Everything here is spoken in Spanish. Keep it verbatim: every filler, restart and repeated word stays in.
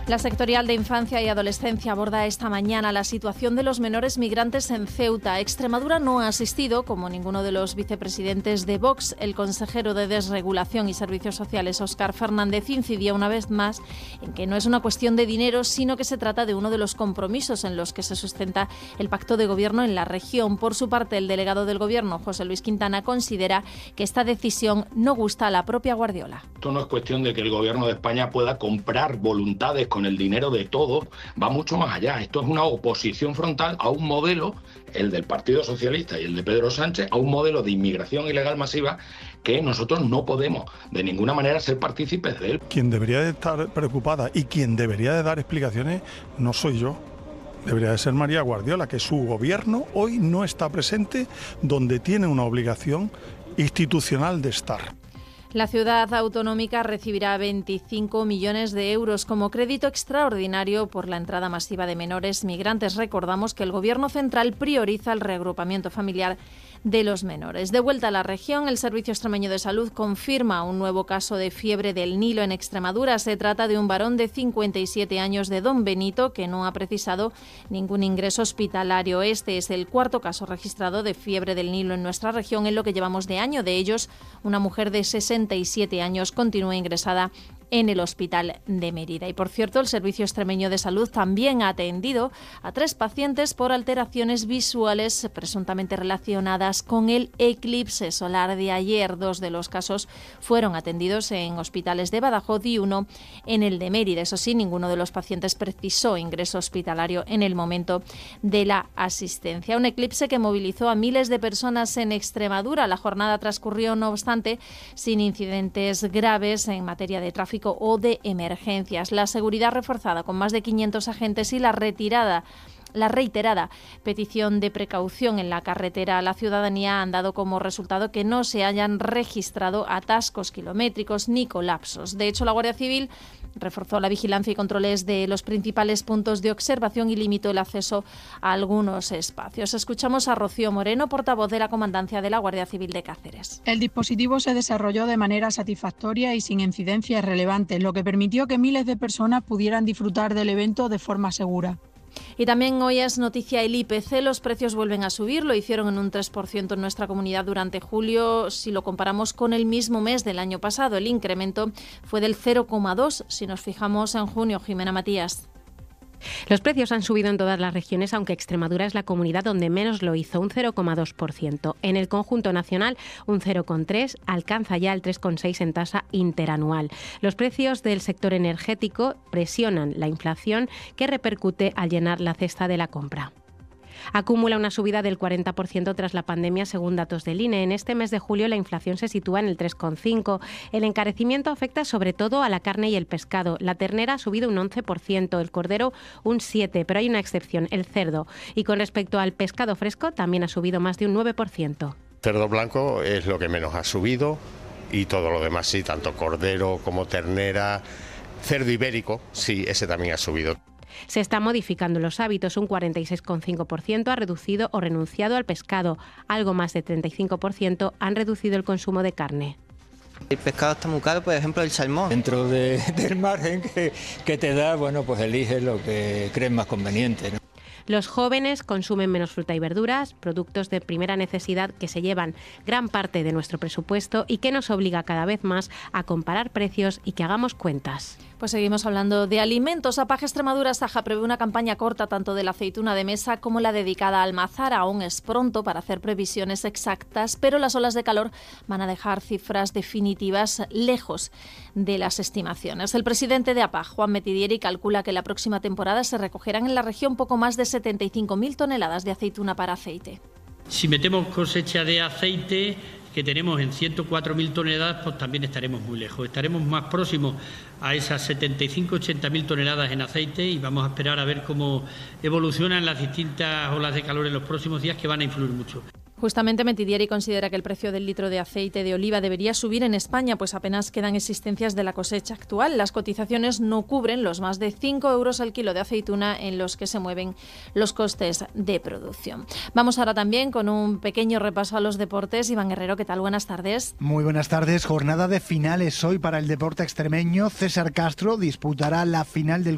La sectorial de Infancia y Adolescencia aborda esta mañana la situación de los menores migrantes en Ceuta. Extremadura no ha asistido, como ninguno de los vicepresidentes de Vox. El consejero de Desregulación y Servicios Sociales, Óscar Fernández, incidió una vez más en que no es una cuestión de dinero, sino que se trata de uno de los compromisos en los que se sustenta el pacto de gobierno en la región. Por su parte, el delegado del Gobierno, José Luis Quintana, considera que esta decisión no gusta a la propia Guardiola. Esto no es cuestión de que el Gobierno de España pueda comprar voluntades con el dinero de todos, va mucho más allá. Esto es una oposición frontal a un modelo, el del Partido Socialista y el de Pedro Sánchez, a un modelo de inmigración ilegal masiva que nosotros no podemos de ninguna manera ser partícipes de él. Quien debería de estar preocupada y quien debería de dar explicaciones no soy yo. Debería de ser María Guardiola, que su gobierno hoy no está presente donde tiene una obligación institucional de estar. La ciudad autonómica recibirá veinticinco millones de euros como crédito extraordinario por la entrada masiva de menores migrantes. Recordamos que el Gobierno central prioriza el reagrupamiento familiar de los menores. De vuelta a la región, el Servicio Extremeño de Salud confirma un nuevo caso de fiebre del Nilo en Extremadura. Se trata de un varón de cincuenta y siete años de Don Benito que no ha precisado ningún ingreso hospitalario. Este es el cuarto caso registrado de fiebre del Nilo en nuestra región en lo que llevamos de año. De ellos, una mujer de sesenta y siete años continúa ingresada en el Hospital de Mérida. Y por cierto, el Servicio Extremeño de Salud también ha atendido a tres pacientes por alteraciones visuales presuntamente relacionadas con el eclipse solar de ayer. Dos de los casos fueron atendidos en hospitales de Badajoz y uno en el de Mérida. Eso sí, ninguno de los pacientes precisó ingreso hospitalario en el momento de la asistencia. Un eclipse que movilizó a miles de personas en Extremadura. La jornada transcurrió, no obstante, sin incidentes graves en materia de tráfico o de emergencias. La seguridad reforzada con más de quinientos agentes y la retirada La reiterada petición de precaución en la carretera a la ciudadanía han dado como resultado que no se hayan registrado atascos kilométricos ni colapsos. De hecho, la Guardia Civil reforzó la vigilancia y controles de los principales puntos de observación y limitó el acceso a algunos espacios. Escuchamos a Rocío Moreno, portavoz de la Comandancia de la Guardia Civil de Cáceres. El dispositivo se desarrolló de manera satisfactoria y sin incidencias relevantes, lo que permitió que miles de personas pudieran disfrutar del evento de forma segura. Y también hoy es noticia el I P C, los precios vuelven a subir, lo hicieron en un tres por ciento en nuestra comunidad durante julio, si lo comparamos con el mismo mes del año pasado. El incremento fue del cero coma dos si nos fijamos en junio. Jimena Matías. Los precios han subido en todas las regiones, aunque Extremadura es la comunidad donde menos lo hizo, un cero coma dos por ciento. En el conjunto nacional, un cero coma tres por ciento, alcanza ya el tres coma seis por ciento en tasa interanual. Los precios del sector energético presionan la inflación que repercute al llenar la cesta de la compra. Acumula una subida del cuarenta por ciento tras la pandemia, según datos del I N E. En este mes de julio la inflación se sitúa en el tres coma cinco por ciento. El encarecimiento afecta sobre todo a la carne y el pescado. La ternera ha subido un once por ciento, el cordero un siete por ciento, pero hay una excepción, el cerdo. Y con respecto al pescado fresco, también ha subido más de un nueve por ciento. Cerdo blanco es lo que menos ha subido y todo lo demás sí, tanto cordero como ternera. Cerdo ibérico, sí, ese también ha subido. Se están modificando los hábitos. Un cuarenta y seis coma cinco por ciento ha reducido o renunciado al pescado. Algo más de treinta y cinco por ciento han reducido el consumo de carne. El pescado está muy caro, por ejemplo, el salmón. Dentro de, del margen que, que te da, bueno, pues eliges lo que crees más conveniente, ¿no? Los jóvenes consumen menos fruta y verduras, productos de primera necesidad que se llevan gran parte de nuestro presupuesto y que nos obliga cada vez más a comparar precios y que hagamos cuentas. Pues seguimos hablando de alimentos. APAG Extremadura Saja prevé una campaña corta tanto de la aceituna de mesa como la dedicada al mazar. Aún es pronto para hacer previsiones exactas, pero las olas de calor van a dejar cifras definitivas lejos de las estimaciones. El presidente de APAG, Juan Metidieri, calcula que la próxima temporada se recogerán en la región poco más de setenta y cinco mil toneladas de aceituna para aceite. Si metemos cosecha de aceite que tenemos en ciento cuatro mil toneladas, pues también estaremos muy lejos. Estaremos más próximos a esas setenta y cinco a ochenta mil toneladas en aceite y vamos a esperar a ver cómo evolucionan las distintas olas de calor en los próximos días, que van a influir mucho. Justamente Metidieri considera que el precio del litro de aceite de oliva debería subir en España, pues apenas quedan existencias de la cosecha actual. Las cotizaciones no cubren los más de cinco euros al kilo de aceituna en los que se mueven los costes de producción. Vamos ahora también con un pequeño repaso a los deportes. Iván Herrero, ¿qué tal? Buenas tardes. Muy buenas tardes. Jornada de finales hoy para el deporte extremeño. César Castro disputará la final del